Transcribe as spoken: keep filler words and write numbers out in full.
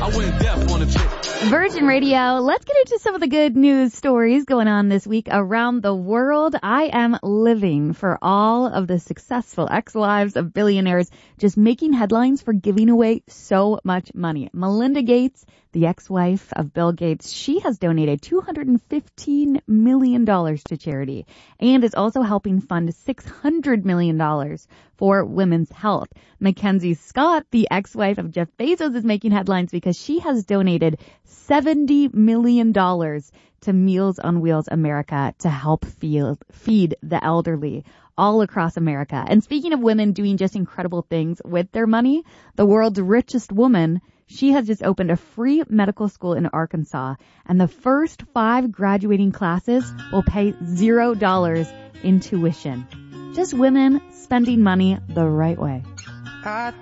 I went deaf on a chick. Virgin Radio, let's get into some of the good news stories going on this week around the world. I am living for all of the successful ex-wives of billionaires just making headlines for giving away so much money. Melinda Gates, the ex-wife of Bill Gates, she has donated two hundred fifteen million dollars to charity and is also helping fund six hundred million dollars for women's health. Mackenzie Scott, the ex-wife of Jeff Bezos, is making headlines because she has donated seventy million dollars to Meals on Wheels America to help feed, feed the elderly all across America. And speaking of women doing just incredible things with their money, the world's richest woman, she has just opened a free medical school in Arkansas, and the first five graduating classes will pay zero dollars in tuition. Just women spending money the right way.